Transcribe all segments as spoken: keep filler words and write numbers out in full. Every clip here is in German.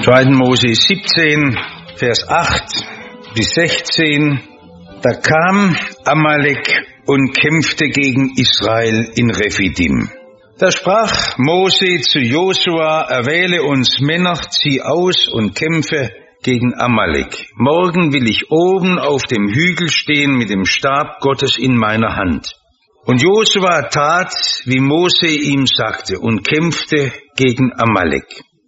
zweiten Mose siebzehn, Vers acht bis sechzehn. Da kam Amalek und kämpfte gegen Israel in Rephidim. Da sprach Mose zu Josua: Erwähle uns Männer, zieh aus und kämpfe gegen Amalek. Morgen will ich oben auf dem Hügel stehen mit dem Stab Gottes in meiner Hand. Und Josua tat, wie Mose ihm sagte, und kämpfte gegen Amalek.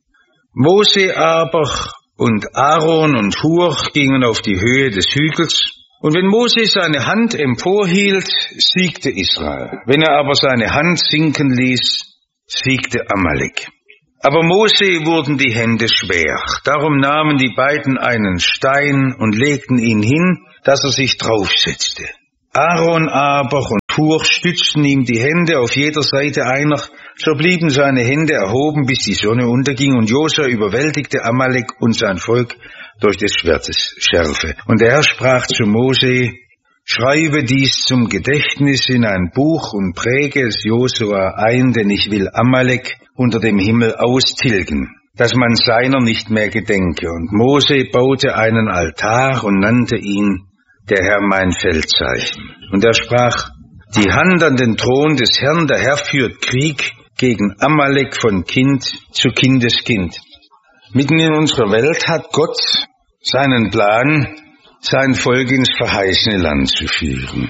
Mose aber und Aaron und Hur gingen auf die Höhe des Hügels, und wenn Mose seine Hand emporhielt, siegte Israel. Wenn er aber seine Hand sinken ließ, siegte Amalek. Aber Mose wurden die Hände schwer. Darum nahmen die beiden einen Stein und legten ihn hin, dass er sich draufsetzte. Aaron aber und Hur stützten ihm die Hände auf jeder Seite einer, so blieben seine Hände erhoben, bis die Sonne unterging, und Josua überwältigte Amalek und sein Volk durch des Schwertes Schärfe. Und der Herr sprach zu Mose: Schreibe dies zum Gedächtnis in ein Buch und präge es Josua ein, denn ich will Amalek unter dem Himmel austilgen, dass man seiner nicht mehr gedenke. Und Mose baute einen Altar und nannte ihn: Der Herr mein Feldzeichen. Und er sprach: Die Hand an den Thron des Herrn, der Herr führt Krieg gegen Amalek von Kind zu Kindeskind. Mitten in unserer Welt hat Gott seinen Plan, sein Volk ins verheißene Land zu führen.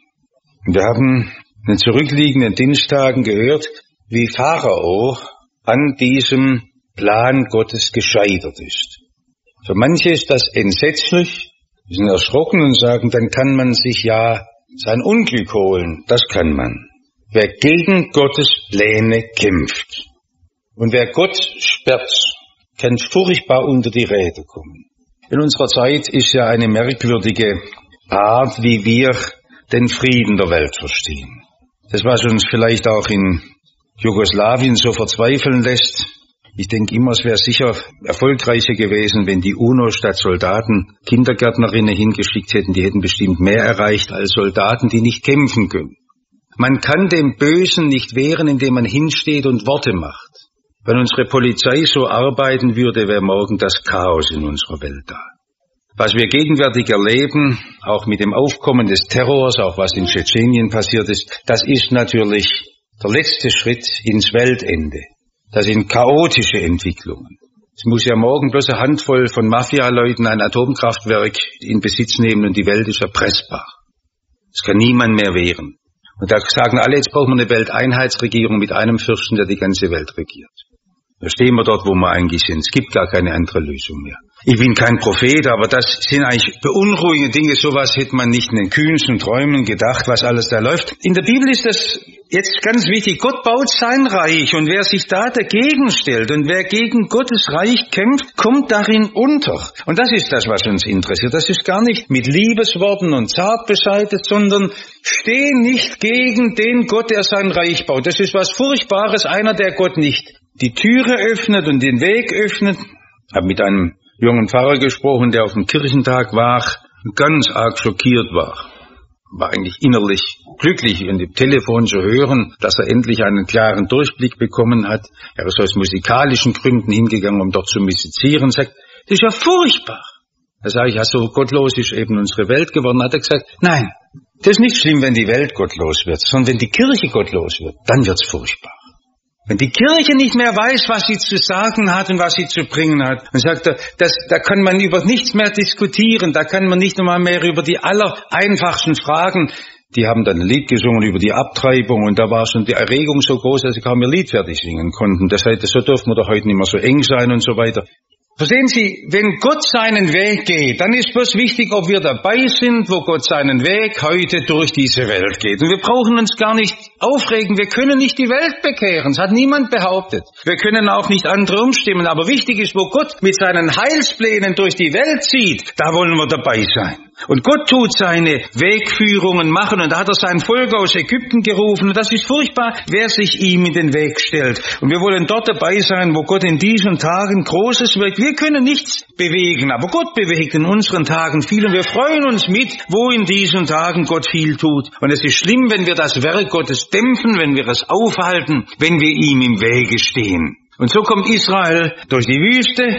Und wir haben in den zurückliegenden Diensttagen gehört, wie Pharao an diesem Plan Gottes gescheitert ist. Für manche ist das entsetzlich. Wir sind erschrocken und sagen, dann kann man sich ja sein Unglück holen. Das kann man. Wer gegen Gottes Pläne kämpft und wer Gott sperrt, kann furchtbar unter die Räder kommen. In unserer Zeit ist ja eine merkwürdige Art, wie wir den Frieden der Welt verstehen. Das, was uns vielleicht auch in Jugoslawien so verzweifeln lässt. Ich denke immer, es wäre sicher erfolgreicher gewesen, wenn die UNO statt Soldaten Kindergärtnerinnen hingeschickt hätten. Die hätten bestimmt mehr erreicht als Soldaten, die nicht kämpfen können. Man kann dem Bösen nicht wehren, indem man hinsteht und Worte macht. Wenn unsere Polizei so arbeiten würde, wäre morgen das Chaos in unserer Welt da. Was wir gegenwärtig erleben, auch mit dem Aufkommen des Terrors, auch was in Tschetschenien passiert ist, das ist natürlich der letzte Schritt ins Weltende. Das sind chaotische Entwicklungen. Es muss ja morgen bloß eine Handvoll von Mafia-Leuten ein Atomkraftwerk in Besitz nehmen und die Welt ist erpressbar. Das kann niemand mehr wehren. Und da sagen alle, jetzt brauchen wir eine Welteinheitsregierung mit einem Fürsten, der die ganze Welt regiert. Da stehen wir dort, wo wir eigentlich sind. Es gibt gar keine andere Lösung mehr. Ich bin kein Prophet, aber das sind eigentlich beunruhigende Dinge. Sowas hätte man nicht in den kühnsten Träumen gedacht, was alles da läuft. In der Bibel ist das jetzt ganz wichtig. Gott baut sein Reich, und wer sich da dagegen stellt und wer gegen Gottes Reich kämpft, kommt darin unter. Und das ist das, was uns interessiert. Das ist gar nicht mit Liebesworten und zart beseitet, sondern steh nicht gegen den Gott, der sein Reich baut. Das ist was Furchtbares. Einer, der Gott nicht die Türe öffnet und den Weg öffnet. Ich habe mit einem jungen Pfarrer gesprochen, der auf dem Kirchentag war, ganz arg schockiert war. War eigentlich innerlich glücklich, in dem Telefon zu hören, dass er endlich einen klaren Durchblick bekommen hat. Er ist aus musikalischen Gründen hingegangen, um dort zu musizieren. Sagt, das ist ja furchtbar. Da sage ich, ja, so gottlos ist eben unsere Welt geworden. Hat er gesagt, nein, das ist nicht schlimm, wenn die Welt gottlos wird, sondern wenn die Kirche gottlos wird, dann wird's furchtbar. Wenn die Kirche nicht mehr weiß, was sie zu sagen hat und was sie zu bringen hat, dann sagt er, das, da kann man über nichts mehr diskutieren, da kann man nicht einmal mehr über die allereinfachsten Fragen. Die haben dann ein Lied gesungen über die Abtreibung, und da war schon die Erregung so groß, dass sie kaum ihr Lied fertig singen konnten. Das heißt, so dürfen wir doch heute nicht mehr so eng sein und so weiter. Verstehen Sie, wenn Gott seinen Weg geht, dann ist bloß wichtig, ob wir dabei sind, wo Gott seinen Weg heute durch diese Welt geht. Und wir brauchen uns gar nicht aufregen, wir können nicht die Welt bekehren, das hat niemand behauptet. Wir können auch nicht andere umstimmen, aber wichtig ist, wo Gott mit seinen Heilsplänen durch die Welt zieht, da wollen wir dabei sein. Und Gott tut seine Wegführungen machen, und da hat er sein Volk aus Ägypten gerufen, und das ist furchtbar, wer sich ihm in den Weg stellt. Und wir wollen dort dabei sein, wo Gott in diesen Tagen Großes wirkt. Wir können nichts bewegen, aber Gott bewegt in unseren Tagen viel, und wir freuen uns mit, wo in diesen Tagen Gott viel tut. Und es ist schlimm, wenn wir das Werk Gottes dämpfen, wenn wir es aufhalten, wenn wir ihm im Wege stehen. Und so kommt Israel durch die Wüste,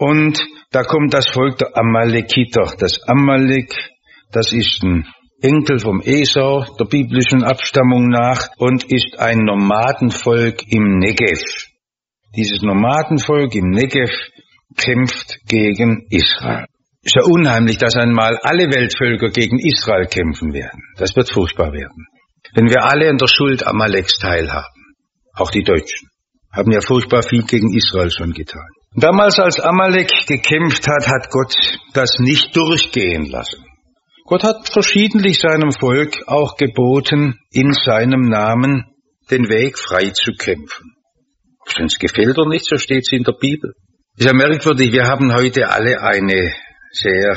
Und da kommt das Volk der Amalekiter. Das Amalek, das ist ein Enkel vom Esau, der biblischen Abstammung nach, und ist ein Nomadenvolk im Negev. Dieses Nomadenvolk im Negev kämpft gegen Israel. Ist ja unheimlich, dass einmal alle Weltvölker gegen Israel kämpfen werden. Das wird furchtbar werden. Wenn wir alle an der Schuld Amaleks teilhaben, auch die Deutschen, haben ja furchtbar viel gegen Israel schon getan. Damals, als Amalek gekämpft hat, hat Gott das nicht durchgehen lassen. Gott hat verschiedentlich seinem Volk auch geboten, in seinem Namen den Weg frei zu kämpfen. Ob es uns gefällt oder nicht, so steht es in der Bibel. Ist ja merkwürdig, wir haben heute alle eine sehr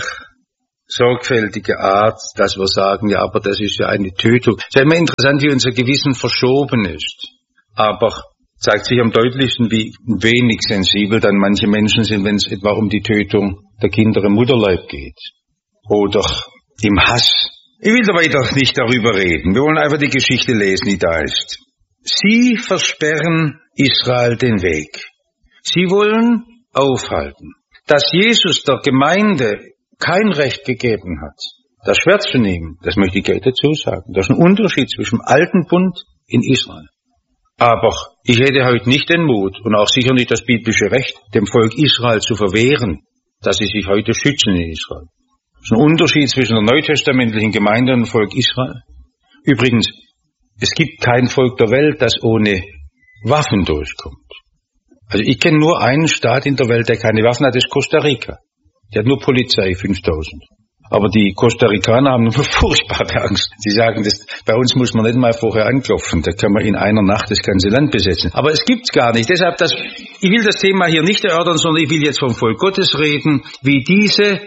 sorgfältige Art, dass wir sagen, ja, aber das ist ja eine Tötung. Es ist ja immer interessant, wie unser Gewissen verschoben ist. Aber zeigt sich am deutlichsten, wie wenig sensibel dann manche Menschen sind, wenn es etwa um die Tötung der Kinder im Mutterleib geht. Oder im Hass. Ich will da weiter nicht darüber reden. Wir wollen einfach die Geschichte lesen, die da ist. Sie versperren Israel den Weg. Sie wollen aufhalten, dass Jesus der Gemeinde kein Recht gegeben hat, das Schwert zu nehmen. Das möchte ich gleich dazu sagen. Das ist ein Unterschied zwischen dem alten Bund in Israel. Aber ich hätte heute nicht den Mut und auch sicher nicht das biblische Recht, dem Volk Israel zu verwehren, dass sie sich heute schützen in Israel. Das ist ein Unterschied zwischen der neutestamentlichen Gemeinde und dem Volk Israel. Übrigens, es gibt kein Volk der Welt, das ohne Waffen durchkommt. Also ich kenne nur einen Staat in der Welt, der keine Waffen hat, das ist Costa Rica. Der hat nur Polizei, fünftausend. Aber die Costa Ricaner haben nur furchtbare Angst. Sie sagen, das, bei uns muss man nicht mal vorher anklopfen. Da kann man in einer Nacht das ganze Land besetzen. Aber es gibt's gar nicht. Deshalb, das, ich will das Thema hier nicht erörtern, sondern ich will jetzt vom Volk Gottes reden, wie diese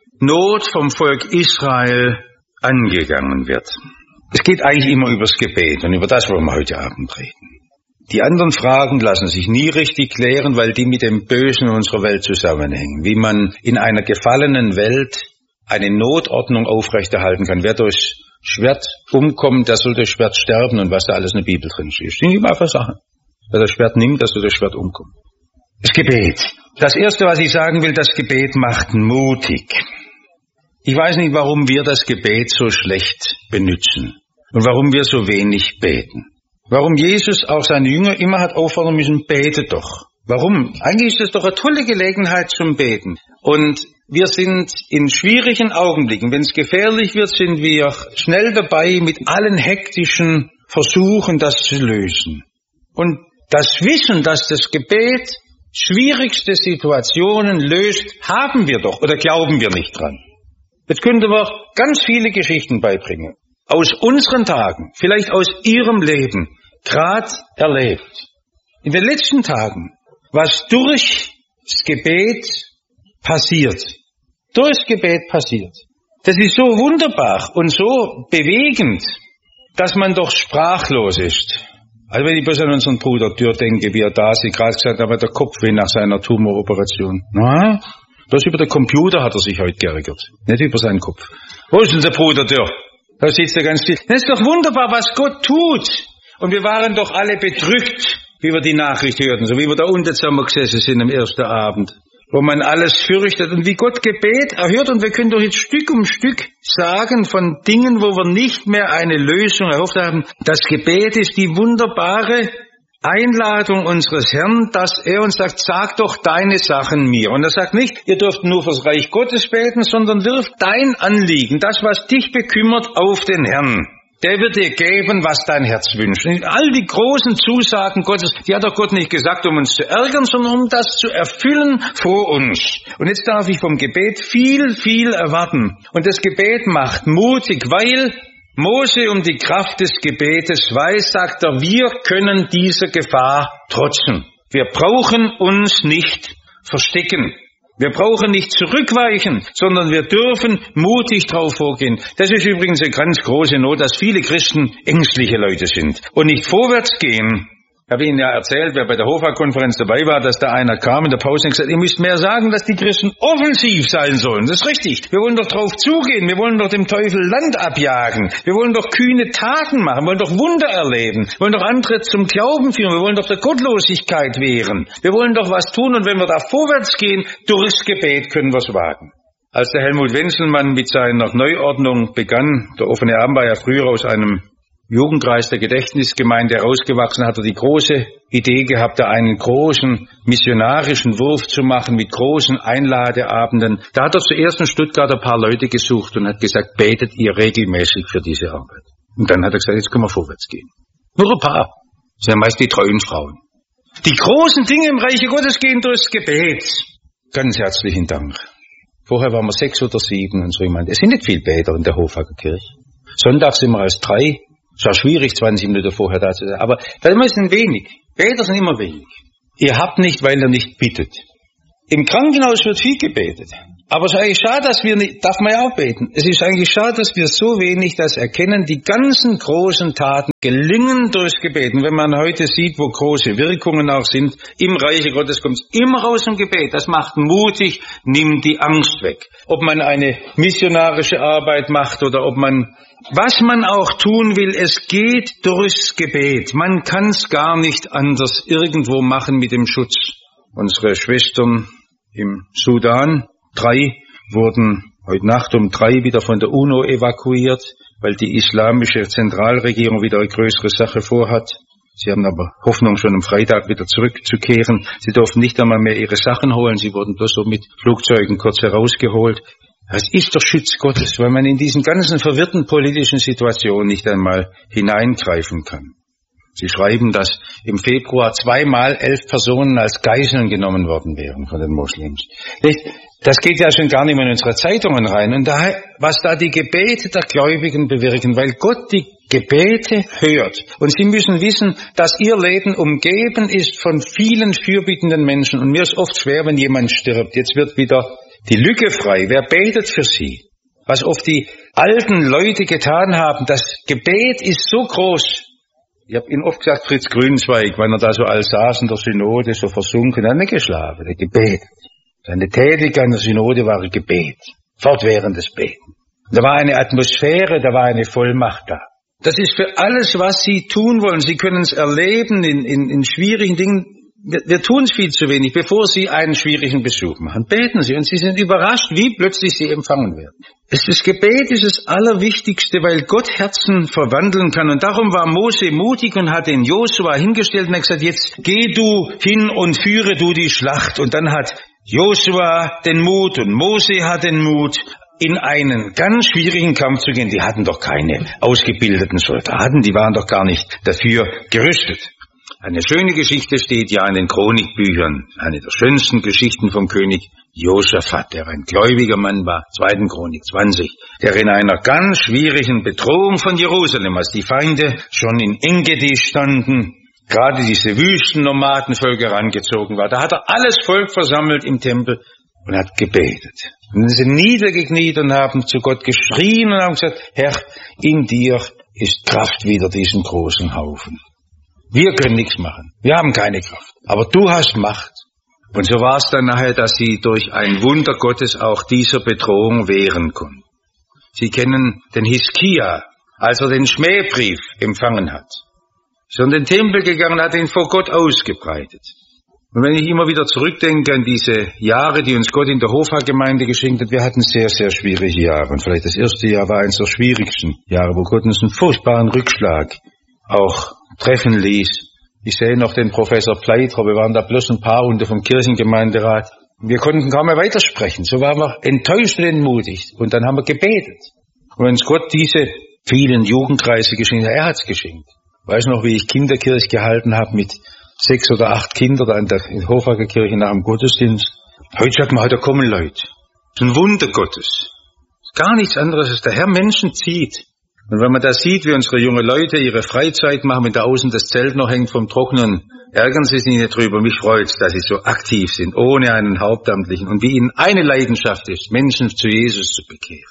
Not vom Volk Israel angegangen wird. Es geht eigentlich immer übers Gebet und über das wollen wir heute Abend reden. Die anderen Fragen lassen sich nie richtig klären, weil die mit dem Bösen unserer Welt zusammenhängen. Wie man in einer gefallenen Welt eine Notordnung aufrechterhalten kann. Wer durchs Schwert umkommt, der soll durchs Schwert sterben und was da alles in der Bibel drin steht. Das sind immer einfach Sachen. Wer das Schwert nimmt, der soll durchs Schwert umkommen. Das Gebet. Das Erste, was ich sagen will, das Gebet macht mutig. Ich weiß nicht, warum wir das Gebet so schlecht benutzen und warum wir so wenig beten. Warum Jesus auch seine Jünger immer hat auffordern müssen, bete doch. Warum? Eigentlich ist das doch eine tolle Gelegenheit zum Beten. Und wir sind in schwierigen Augenblicken. Wenn es gefährlich wird, sind wir schnell dabei, mit allen hektischen Versuchen das zu lösen. Und das Wissen, dass das Gebet schwierigste Situationen löst, haben wir doch oder glauben wir nicht dran. Jetzt könnten wir ganz viele Geschichten beibringen. Aus unseren Tagen, vielleicht aus Ihrem Leben, gerade erlebt. In den letzten Tagen, was durch das Gebet passiert. Durchs Gebet passiert. Das ist so wunderbar und so bewegend, dass man doch sprachlos ist. Also wenn ich bloß an unseren Bruder Dürr denke, wie er da ist, gerade gesagt hat, der Kopfweh nach seiner Tumoroperation. Na, bloß über den Computer hat er sich heute geärgert, nicht über seinen Kopf. Wo ist denn der Bruder Dürr? Da sitzt er ganz still. Das ist doch wunderbar, was Gott tut. Und wir waren doch alle bedrückt, wie wir die Nachricht hörten, so wie wir da unten zusammen gesessen sind am ersten Abend, wo man alles fürchtet und wie Gott Gebet erhört. Und wir können doch jetzt Stück um Stück sagen von Dingen, wo wir nicht mehr eine Lösung erhofft haben. Das Gebet ist die wunderbare Einladung unseres Herrn, dass er uns sagt, sag doch deine Sachen mir. Und er sagt nicht, ihr dürft nur fürs Reich Gottes beten, sondern wirf dein Anliegen, das, was dich bekümmert, auf den Herrn. Der wird dir geben, was dein Herz wünscht. Und all die großen Zusagen Gottes, die hat doch Gott nicht gesagt, um uns zu ärgern, sondern um das zu erfüllen vor uns. Und jetzt darf ich vom Gebet viel, viel erwarten. Und das Gebet macht mutig, weil Mose um die Kraft des Gebetes weiß, sagt er, wir können dieser Gefahr trotzen. Wir brauchen uns nicht verstecken. Wir brauchen nicht zurückweichen, sondern wir dürfen mutig drauf vorgehen. Das ist übrigens eine ganz große Not, dass viele Christen ängstliche Leute sind und nicht vorwärts gehen, Ich habe Ihnen ja erzählt, wer bei der Hofa-Konferenz dabei war, dass da einer kam in der Pause und gesagt hat, ihr müsst mehr sagen, dass die Christen offensiv sein sollen. Das ist richtig. Wir wollen doch drauf zugehen. Wir wollen doch dem Teufel Land abjagen. Wir wollen doch kühne Taten machen. Wir wollen doch Wunder erleben. Wir wollen doch andere zum Glauben führen. Wir wollen doch der Gottlosigkeit wehren. Wir wollen doch was tun. Und wenn wir da vorwärts gehen, durchs Gebet können wir es wagen. Als der Helmut Wenzelmann mit seiner Neuordnung begann, der offene Arm war ja früher aus einem Jugendkreis der Gedächtnisgemeinde herausgewachsen, hat er die große Idee gehabt, da einen großen missionarischen Wurf zu machen mit großen Einladeabenden. Da hat er zuerst in Stuttgart ein paar Leute gesucht und hat gesagt, betet ihr regelmäßig für diese Arbeit. Und dann hat er gesagt, jetzt können wir vorwärts gehen. Nur ein paar. Das sind meist die treuen Frauen. Die großen Dinge im Reiche Gottes gehen durchs Gebet. Ganz herzlichen Dank. Vorher waren wir sechs oder sieben und so jemand. Es sind nicht viel Beter in der Hofhager Kirche. Sonntags sind wir als drei. Es war schwierig, zwanzig Minuten vorher da zu sein. Aber da sind wenig. Beter sind immer wenig. Ihr habt nicht, weil ihr nicht bittet. Im Krankenhaus wird viel gebetet. Aber es ist eigentlich schade, dass wir nicht, darf man ja auch beten. Es ist eigentlich schade, dass wir so wenig das erkennen. Die ganzen großen Taten gelingen durchs Gebet. Und wenn man heute sieht, wo große Wirkungen auch sind, im Reiche Gottes kommt es immer aus dem Gebet. Das macht mutig, nimmt die Angst weg. Ob man eine missionarische Arbeit macht oder ob man, was man auch tun will, es geht durchs Gebet. Man kann es gar nicht anders irgendwo machen mit dem Schutz. Unsere Schwestern im Sudan, drei, wurden heute Nacht um drei wieder von der UNO evakuiert, weil die islamische Zentralregierung wieder eine größere Sache vorhat. Sie haben aber Hoffnung, schon am Freitag wieder zurückzukehren. Sie durften nicht einmal mehr ihre Sachen holen. Sie wurden bloß so mit Flugzeugen kurz herausgeholt. Das ist der Schutz Gottes, weil man in diesen ganzen verwirrten politischen Situationen nicht einmal hineingreifen kann. Sie schreiben, dass im Februar zweimal elf Personen als Geiseln genommen worden wären von den Moslems. Das geht ja schon gar nicht mehr in unsere Zeitungen rein. Und da, was da die Gebete der Gläubigen bewirken, weil Gott die Gebete hört. Und Sie müssen wissen, dass Ihr Leben umgeben ist von vielen fürbittenden Menschen. Und mir ist oft schwer, wenn jemand stirbt. Jetzt wird wieder die Lücke frei. Wer betet für Sie? Was oft die alten Leute getan haben, das Gebet ist so groß. Ich habe Ihnen oft gesagt, Fritz Grünzweig, wenn er da so all saß in der Synode, so versunken, er hat nicht geschlafen, er hat gebetet. Seine Tätigkeit in der Synode war Gebet, fortwährendes Beten. Da war eine Atmosphäre, da war eine Vollmacht da. Das ist für alles, was Sie tun wollen. Sie können es erleben in, in, in schwierigen Dingen. Wir, wir tun es viel zu wenig. Bevor Sie einen schwierigen Besuch machen, beten Sie und Sie sind überrascht, wie plötzlich Sie empfangen werden. Das Gebet ist das Allerwichtigste, weil Gott Herzen verwandeln kann. Und darum war Mose mutig und hat den Josua hingestellt und hat gesagt, jetzt geh du hin und führe du die Schlacht. Und dann hat Josua den Mut und Mose hat den Mut, in einen ganz schwierigen Kampf zu gehen. Die hatten doch keine ausgebildeten Soldaten, die waren doch gar nicht dafür gerüstet. Eine schöne Geschichte steht ja in den Chronikbüchern, eine der schönsten Geschichten vom König Josaphat, der ein gläubiger Mann war, zweiten Chronik zwanzig, der in einer ganz schwierigen Bedrohung von Jerusalem, als die Feinde schon in Engedi standen, gerade diese Wüstennomadenvölker herangezogen war, da hat er alles Volk versammelt im Tempel und hat gebetet. Und sie sind niedergekniet und haben zu Gott geschrien und haben gesagt, Herr, in dir ist Kraft wider diesen großen Haufen. Wir können nichts machen. Wir haben keine Kraft. Aber du hast Macht. Und so war es dann nachher, dass sie durch ein Wunder Gottes auch dieser Bedrohung wehren konnten. Sie kennen den Hiskia, als er den Schmähbrief empfangen hat. Ist in den Tempel gegangen, hat ihn vor Gott ausgebreitet. Und wenn ich immer wieder zurückdenke an diese Jahre, die uns Gott in der Hofa-Gemeinde geschenkt hat, wir hatten sehr, sehr schwierige Jahre. Und vielleicht das erste Jahr war eines der schwierigsten Jahre, wo Gott uns einen furchtbaren Rückschlag auch treffen ließ. Ich sehe noch den Professor Pleitrer, wir waren da bloß ein paar Runde vom Kirchengemeinderat. Wir konnten kaum mehr weitersprechen, so waren wir enttäuscht und entmutigt. Und dann haben wir gebetet. Und wenn uns Gott diese vielen Jugendkreise geschenkt hat, er hat's geschenkt. Ich weiß noch, wie ich Kinderkirche gehalten habe mit sechs oder acht Kindern da in der Hofhager Kirche nach dem Gottesdienst. Heute sagt man, heute kommen Leute. Das ist ein Wunder Gottes. Gar nichts anderes, als der Herr Menschen zieht. Und wenn man da sieht, wie unsere jungen Leute ihre Freizeit machen, wenn da außen das Zelt noch hängt vom Trocknen, ärgern sie sich nicht drüber. Mich freut's, dass sie so aktiv sind, ohne einen Hauptamtlichen. Und wie ihnen eine Leidenschaft ist, Menschen zu Jesus zu bekehren.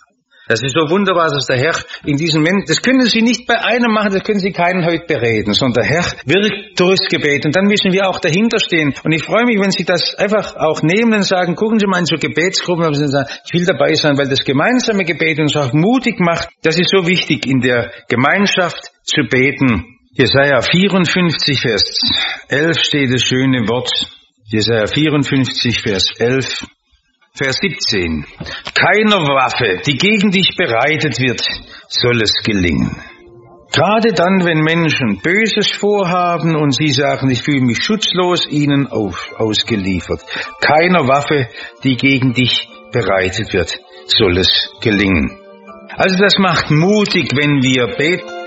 Das ist so wunderbar, dass der Herr in diesem Moment, das können Sie nicht bei einem machen, das können Sie keinen heute bereden, sondern der Herr wirkt durchs Gebet und dann müssen wir auch dahinter stehen. Und ich freue mich, wenn Sie das einfach auch nehmen und sagen, gucken Sie mal in so Gebetsgruppen, und sagen, ich will dabei sein, weil das gemeinsame Gebet uns auch mutig macht. Das ist so wichtig, in der Gemeinschaft zu beten. Jesaja vierundfünfzig, Vers elf steht das schöne Wort. Jesaja vierundfünfzig, Vers elf. Vers siebzehn. Keiner Waffe, die gegen dich bereitet wird, soll es gelingen. Gerade dann, wenn Menschen Böses vorhaben und sie sagen, ich fühle mich schutzlos ihnen auf, ausgeliefert. Keiner Waffe, die gegen dich bereitet wird, soll es gelingen. Also das macht mutig, wenn wir beten.